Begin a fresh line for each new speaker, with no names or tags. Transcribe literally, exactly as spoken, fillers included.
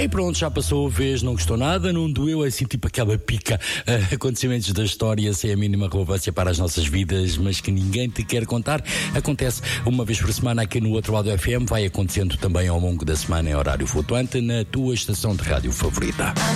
Aí pronto, já passou a vez, não gostou nada, não doeu, assim tipo aquela pica. Uh, acontecimentos da história sem a mínima relevância para as nossas vidas, mas que ninguém te quer contar. Acontece uma vez por semana aqui no Outro Lado F M, vai acontecendo também ao longo da semana em horário flutuante na tua estação de rádio favorita.